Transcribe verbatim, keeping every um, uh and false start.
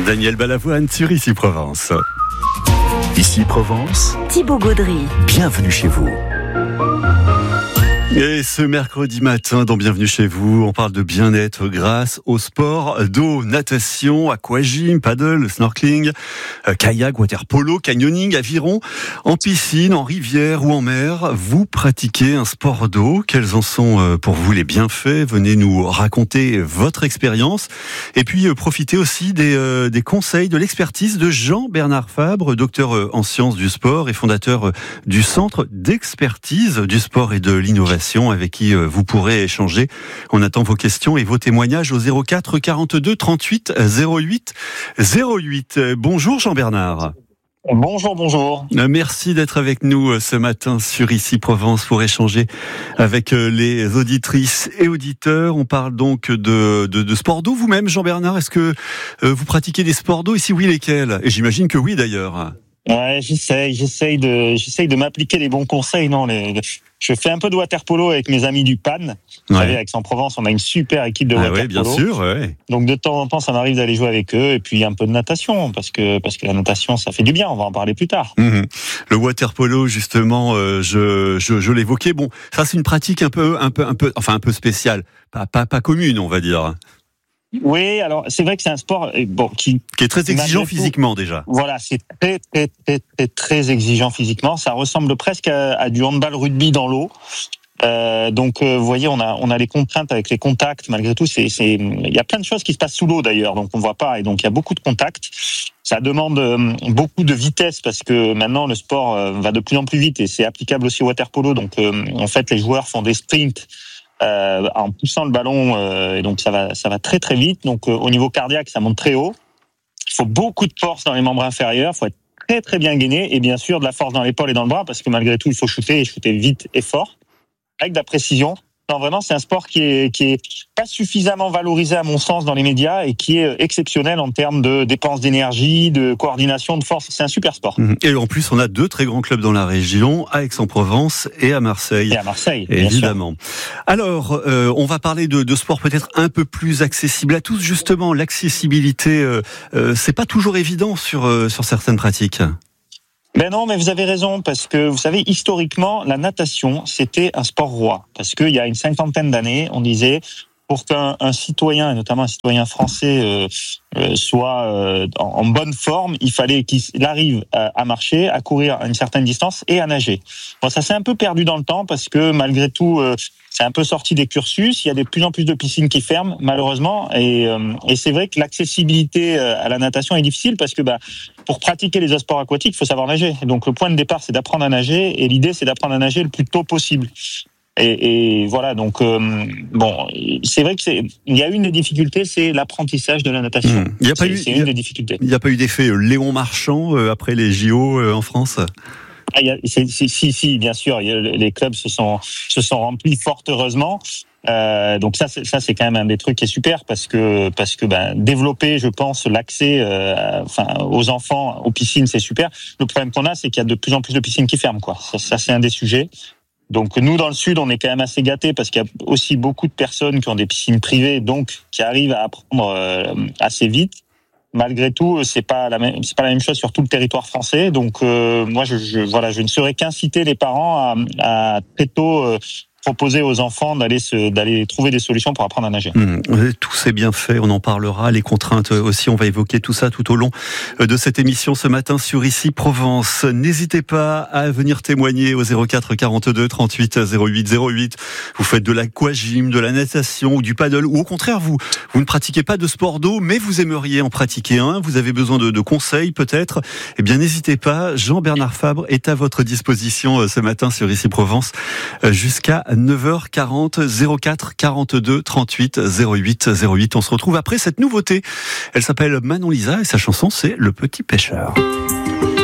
Daniel Balavoine sur Ici Provence. Ici Provence, Thibaut Gaudry. Bienvenue chez vous. Et ce mercredi matin, dans Bienvenue chez vous, on parle de bien-être grâce au sport d'eau, natation, aquagym, paddle, snorkeling, kayak, water polo, canyoning, aviron, en piscine, en rivière ou en mer. Vous pratiquez un sport d'eau. Quels en sont pour vous les bienfaits? Venez nous raconter votre expérience. Et puis profitez aussi des, des conseils, de l'expertise de Jean-Bernard Fabre, docteur en sciences du sport et fondateur du Centre d'expertise du sport et de l'innovation, avec qui vous pourrez échanger. On attend vos questions et vos témoignages au zéro quatre quarante-deux trente-huit zéro huit zéro huit. Bonjour Jean-Bernard. Bonjour, bonjour. Merci d'être avec nous ce matin sur Ici Provence pour échanger avec les auditrices et auditeurs. On parle donc de, de, de sport d'eau. Vous-même, Jean-Bernard, est-ce que vous pratiquez des sports d'eau? Et si oui, lesquels? Et j'imagine que oui, d'ailleurs. Ouais, j'essaye, j'essaye de, j'essaye de m'appliquer les bons conseils. Non, les, je fais un peu de water polo avec mes amis du P A N. Vous Ouais. savez, à Aix-en-Provence, on a une super équipe de Ah water oui, bien polo. sûr. Ouais. Donc de temps en temps, ça m'arrive d'aller jouer avec eux, et puis un peu de natation, parce que parce que la natation, ça fait du bien. On va en parler plus tard. Mmh. Le water polo, justement, euh, je, je, je l'évoquais. Bon, ça c'est une pratique un peu, un peu, un peu, enfin un peu spéciale, pas, pas, pas commune, on va dire, Oui, alors c'est vrai que c'est un sport bon qui qui est très exigeant Malgré tout, physiquement déjà. Voilà, c'est très, très, très, très, très exigeant physiquement. Ça ressemble presque à, à du handball rugby dans l'eau. Euh, donc, euh, vous voyez, on a, on a les contraintes avec les contacts. Malgré tout, c'est, c'est, il y a plein de choses qui se passent sous l'eau d'ailleurs, donc on voit pas. Et donc, il y a beaucoup de contacts. Ça demande euh, beaucoup de vitesse parce que maintenant le sport euh, va de plus en plus vite et c'est applicable aussi au water polo. Donc, euh, en fait, les joueurs font des sprints. Euh, en poussant le ballon, euh, et donc ça va, ça va très très vite. Donc euh, au niveau cardiaque, ça monte très haut. Il faut beaucoup de force dans les membres inférieurs. Il faut être très très bien gainé et bien sûr de la force dans l'épaule et dans le bras parce que malgré tout, il faut shooter et shooter vite et fort avec de la précision. Non, vraiment, c'est un sport qui est qui est pas suffisamment valorisé à mon sens dans les médias et qui est exceptionnel en termes de dépenses d'énergie, de coordination, de force. C'est un super sport. Et en plus, on a deux très grands clubs dans la région, à Aix-en-Provence et à Marseille. Et à Marseille, bien évidemment. sûr. Alors, euh, on va parler de, de sport peut-être un peu plus accessible à tous. Justement, l'accessibilité, euh, euh, c'est pas toujours évident sur euh, sur certaines pratiques. Ben non, mais vous avez raison, parce que vous savez, historiquement, la natation, c'était un sport roi. Parce qu'il y a une cinquantaine d'années, on disait, pour qu'un un citoyen, et notamment un citoyen français, euh, euh, soit euh, en, en bonne forme, il fallait qu'il arrive à, à marcher, à courir à une certaine distance et à nager. Bon, ça s'est un peu perdu dans le temps, parce que malgré tout, euh, c'est un peu sorti des cursus. Il y a de plus en plus de piscines qui ferment, malheureusement. Et, euh, et c'est vrai que l'accessibilité à la natation est difficile parce que bah, pour pratiquer les sports aquatiques, il faut savoir nager. Donc le point de départ, c'est d'apprendre à nager. Et l'idée, c'est d'apprendre à nager le plus tôt possible. Et, et voilà, donc euh, bon, c'est vrai que c'est, il y a une des difficultés, c'est l'apprentissage de la natation. Mmh. Il y a pas c'est, eu, c'est il y a, une des difficultés. Il n'y a pas eu d'effet Léon Marchand euh, après les J O euh, en France? Ah, il y a, c'est, c'est, si, si, bien sûr, il y a, les clubs se sont se sont remplis fort heureusement. Euh, donc ça, c'est, ça c'est quand même un des trucs qui est super parce que parce que ben développer, je pense, l'accès, euh, enfin aux enfants aux piscines, c'est super. Le problème qu'on a, c'est qu'il y a de plus en plus de piscines qui ferment, quoi. Ça, ça c'est un des sujets. Donc nous, dans le Sud, on est quand même assez gâtés parce qu'il y a aussi beaucoup de personnes qui ont des piscines privées, donc qui arrivent à apprendre euh, assez vite. Malgré tout, c'est pas la même, c'est pas la même chose sur tout le territoire français. Donc euh, moi, je, je voilà, je ne saurais qu'inciter les parents à, à très tôt euh, proposer aux enfants d'aller se, d'aller trouver des solutions pour apprendre à nager. Mmh, tout c'est bien fait, on en parlera, les contraintes aussi, on va évoquer tout ça tout au long de cette émission ce matin sur Ici Provence. N'hésitez pas à venir témoigner au zéro quatre quarante-deux trente-huit zéro huit zéro huit. Vous faites de l'aquagym, de la natation ou du paddle, ou au contraire, vous, vous ne pratiquez pas de sport d'eau, mais vous aimeriez en pratiquer un, vous avez besoin de, de conseils peut-être, eh bien n'hésitez pas, Jean-Bernard Fabre est à votre disposition ce matin sur Ici Provence jusqu'à neuf heures quarante, zéro quatre quarante-deux trente-huit zéro huit zéro huit. On se retrouve après cette nouveauté. Elle s'appelle Manon Lisa et sa chanson c'est Le Petit Pêcheur.